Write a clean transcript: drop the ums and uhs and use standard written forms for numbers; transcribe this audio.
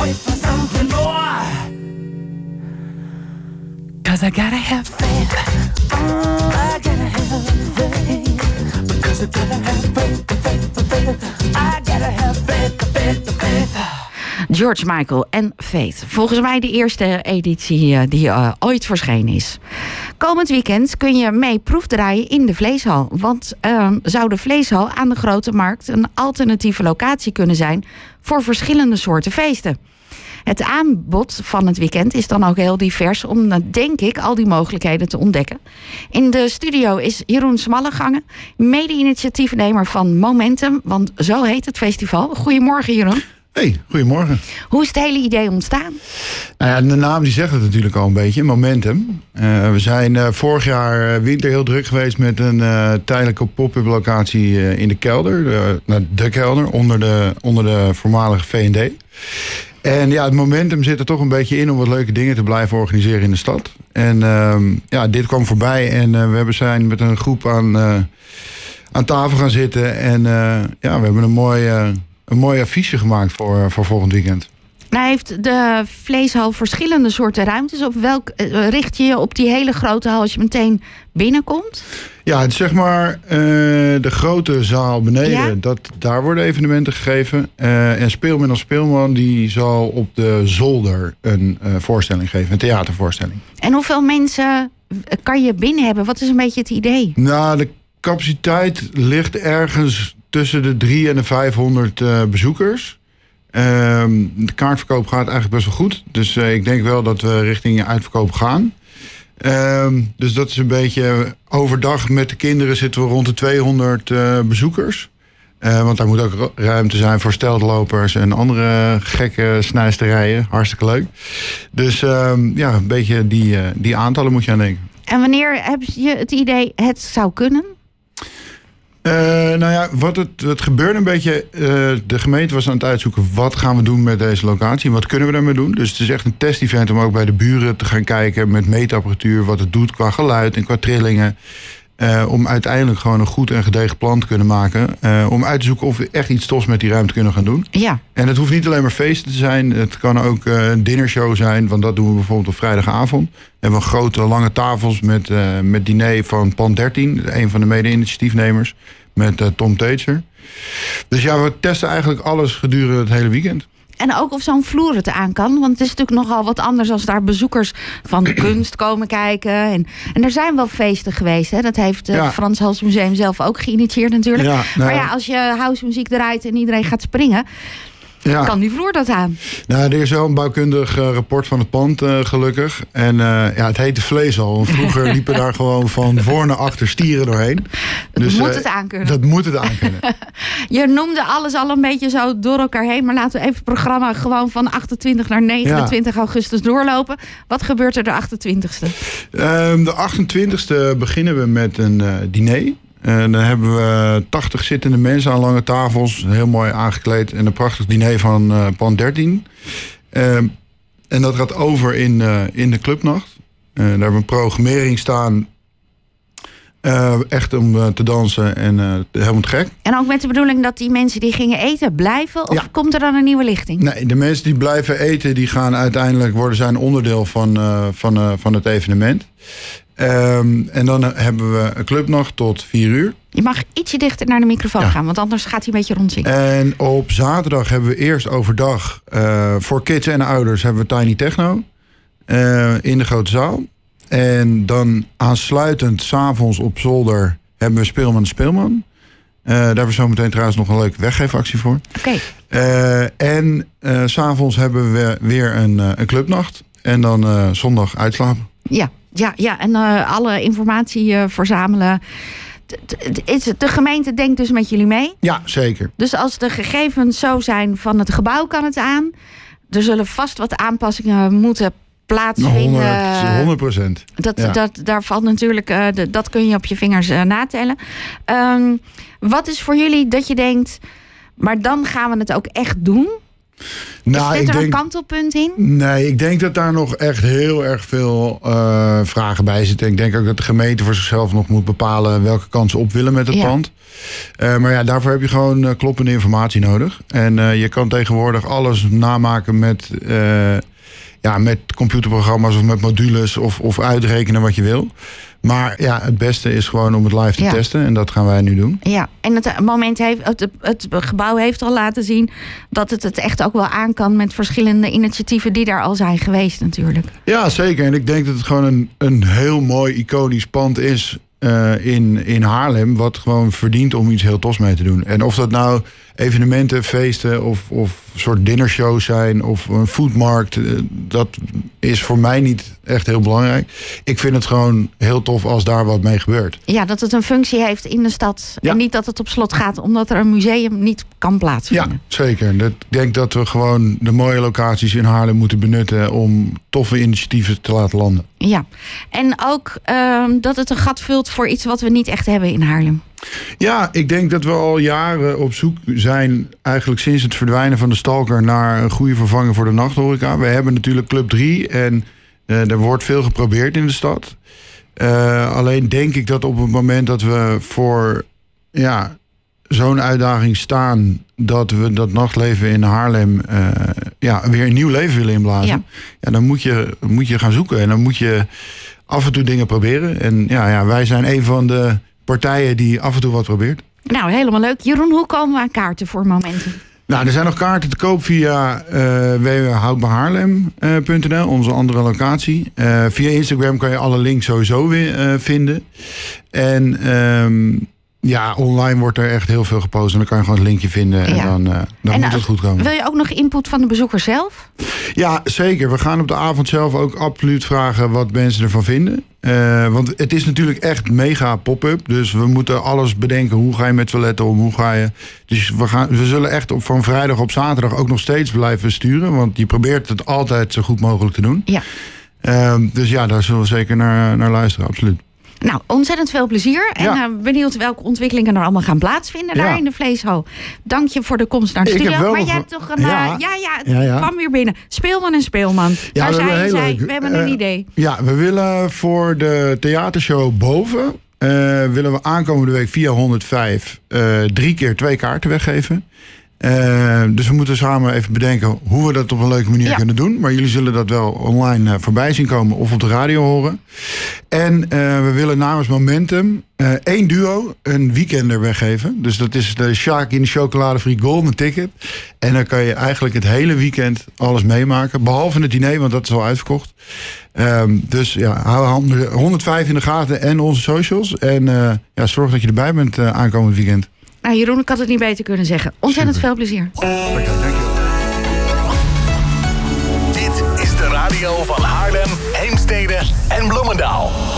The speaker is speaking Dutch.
wait for something more. 'Cause I gotta have faith. I gotta have faith. Because I gotta have faith. I gotta have faith. George Michael en Faith. Volgens mij de eerste editie die ooit verschenen is. Komend weekend kun je mee proefdraaien in de Vleeshal. Want zou de Vleeshal aan de Grote Markt een alternatieve locatie kunnen zijn voor verschillende soorten feesten? Het aanbod van het weekend is dan ook heel divers om, denk ik, al die mogelijkheden te ontdekken. In de studio is Jeroen Smallegangen, mede-initiatiefnemer van Momentum, want zo heet het festival. Goedemorgen, Jeroen. Hey, goedemorgen. Hoe is het hele idee ontstaan? Nou ja, de naam die zegt het natuurlijk al een beetje, Momentum. We zijn vorig jaar winter heel druk geweest met een tijdelijke pop-up locatie in de kelder. De kelder, onder de voormalige V&D. En ja, het momentum zit er toch een beetje in om wat leuke dingen te blijven organiseren in de stad. En dit kwam voorbij en we zijn met een groep aan tafel gaan zitten. En we hebben een mooi affiche gemaakt voor volgend weekend. Nou, heeft de Vleeshal verschillende soorten ruimtes? Op welk richt je op die hele grote hal als je meteen binnenkomt? Ja, het is zeg maar de grote zaal beneden. Ja? Daar worden evenementen gegeven. En Speelman die zal op de zolder een voorstelling geven. Een theatervoorstelling. En hoeveel mensen kan je binnen hebben? Wat is een beetje het idee? Nou, de capaciteit ligt ergens tussen de 300 en de 500 bezoekers. De kaartverkoop gaat eigenlijk best wel goed. Dus ik denk wel dat we richting uitverkoop gaan. Dus dat is een beetje overdag met de kinderen zitten we rond de 200 bezoekers. Want daar moet ook ruimte zijn voor steltlopers en andere gekke snijsterijen. Hartstikke leuk. Dus een beetje die aantallen moet je aan denken. En wanneer heb je het idee het zou kunnen? Het gebeurde een beetje. De gemeente was aan het uitzoeken wat gaan we doen met deze locatie. Wat kunnen we daarmee doen? Dus het is echt een test-event om ook bij de buren te gaan kijken met meetapparatuur wat het doet qua geluid en qua trillingen. Om uiteindelijk gewoon een goed en gedegen plan te kunnen maken. Om uit te zoeken of we echt iets tofs met die ruimte kunnen gaan doen. Ja. En het hoeft niet alleen maar feesten te zijn. Het kan ook een dinnershow zijn. Want dat doen we bijvoorbeeld op vrijdagavond. We hebben grote lange tafels met diner van Pan 13. Een van de mede-initiatiefnemers. Met Tom Teetser. Dus ja, we testen eigenlijk alles gedurende het hele weekend. En ook of zo'n vloer het aan kan. Want het is natuurlijk nogal wat anders als daar bezoekers van kunst komen kijken. En er zijn wel feesten geweest. Hè? Dat heeft het Frans Hals Museum zelf ook geïnitieerd natuurlijk. Ja, maar ja, als je housemuziek draait en iedereen gaat springen, kan die vloer dat aan? Nou, er is wel een bouwkundig rapport van het pand, gelukkig. En het heet de Vleeshal. Vroeger liepen daar gewoon van voor naar achter stieren doorheen. Dus moet het aankunnen. Dat moet het aankunnen. Je noemde alles al een beetje zo door elkaar heen. Maar laten we even het programma gewoon van 28 naar 29 augustus doorlopen. Wat gebeurt er de 28e? De 28e beginnen we met een diner. Dan hebben we 80 zittende mensen aan lange tafels. Heel mooi aangekleed. En een prachtig diner van Pan 13. En dat gaat over in de clubnacht. Daar hebben we een programmering staan. Echt om te dansen en helemaal te gek. En ook met de bedoeling dat die mensen die gingen eten blijven? Of komt er dan een nieuwe lichting? Nee, de mensen die blijven eten, die gaan uiteindelijk zijn onderdeel van het evenement. En dan hebben we een clubnacht tot 4:00. Je mag ietsje dichter naar de microfoon gaan, want anders gaat hij een beetje rondzingen. En op zaterdag hebben we eerst overdag voor kids en ouders hebben we Tiny Techno in de grote zaal. En dan aansluitend 's avonds op zolder hebben we Speelman. Daar hebben we zo meteen trouwens nog een leuke weggeefactie voor. Oké. En 's avonds hebben we weer een clubnacht. En dan zondag uitslapen. Ja, en alle informatie verzamelen. De gemeente denkt dus met jullie mee? Ja, zeker. Dus als de gegevens zo zijn van het gebouw kan het aan. Er zullen vast wat aanpassingen moeten plaatsvinden. 100%. Daar valt natuurlijk, dat kun je op je vingers natellen. Wat is voor jullie dat je denkt, maar dan gaan we het ook echt doen? Nou, Zit er een kantelpunt in? Nee, ik denk dat daar nog echt heel erg veel vragen bij zitten. Ik denk ook dat de gemeente voor zichzelf nog moet bepalen welke kant ze op willen met het pand. Maar ja, daarvoor heb je gewoon kloppende informatie nodig. En je kan tegenwoordig alles namaken met computerprogramma's of met modules of uitrekenen wat je wil. Maar ja, het beste is gewoon om het live te testen. En dat gaan wij nu doen. Ja, en het gebouw heeft al laten zien dat het echt ook wel aan kan met verschillende initiatieven die daar al zijn geweest natuurlijk. Ja, zeker. En ik denk dat het gewoon een heel mooi iconisch pand is in Haarlem, wat gewoon verdient om iets heel tofs mee te doen. En of dat nou evenementen, feesten of een soort dinnershows zijn of een foodmarkt, dat is voor mij niet echt heel belangrijk. Ik vind het gewoon heel tof als daar wat mee gebeurt. Ja, dat het een functie heeft in de stad. Ja. En niet dat het op slot gaat omdat er een museum niet kan plaatsvinden. Ja, zeker. Ik denk dat we gewoon de mooie locaties in Haarlem moeten benutten om toffe initiatieven te laten landen. Ja, en ook dat het een gat vult voor iets wat we niet echt hebben in Haarlem. Ja, ik denk dat we al jaren op zoek zijn, eigenlijk sinds het verdwijnen van de Stalker, naar een goede vervanger voor de nachthoreca. We hebben natuurlijk Club 3 en er wordt veel geprobeerd in de stad. Alleen denk ik dat op het moment dat we voor zo'n uitdaging staan, dat we dat nachtleven in Haarlem weer een nieuw leven willen inblazen. Ja, dan moet je gaan zoeken en dan moet je af en toe dingen proberen. En wij zijn een van de partijen die af en toe wat probeert. Nou, helemaal leuk. Jeroen, hoe komen we aan kaarten voor momenten? Nou, er zijn nog kaarten te koop via www.houdbaarhaarlem.nl, onze andere locatie. Via Instagram kan je alle links sowieso weer vinden. En online wordt er echt heel veel gepost. En dan kan je gewoon het linkje vinden. En dan moet het goed komen. Wil je ook nog input van de bezoeker zelf? Ja, zeker. We gaan op de avond zelf ook absoluut vragen wat mensen ervan vinden. Want het is natuurlijk echt mega pop-up. Dus we moeten alles bedenken. Hoe ga je met toiletten om? Hoe ga je... Dus we zullen echt van vrijdag op zaterdag ook nog steeds blijven sturen. Want je probeert het altijd zo goed mogelijk te doen. Ja. Dus daar zullen we zeker naar luisteren. Absoluut. Nou, ontzettend veel plezier. En benieuwd welke ontwikkelingen er allemaal gaan plaatsvinden daar in de Vleeshal. Dank je voor de komst naar de studio. Maar jij hebt toch een... het kwam weer binnen. Speelman en Speelman. Ja, we hebben een idee. Ja, we willen voor de theatershow boven... willen we aankomende week via 105 3 keer 2 kaarten weggeven. Dus we moeten samen even bedenken hoe we dat op een leuke manier kunnen doen. Maar jullie zullen dat wel online voorbij zien komen of op de radio horen. En we willen namens Momentum 1 duo een weekender weggeven. Dus dat is de Sjaak in de Chocoladefree Golden Ticket. En dan kan je eigenlijk het hele weekend alles meemaken. Behalve het diner, want dat is al uitverkocht. Dus hou 105 in de gaten en onze socials. En zorg dat je erbij bent aankomend weekend. Nou, Jeroen, ik had het niet beter kunnen zeggen. Ontzettend veel plezier. Dankjewel. Dit is de radio van Haarlem, Heemstede en Bloemendaal.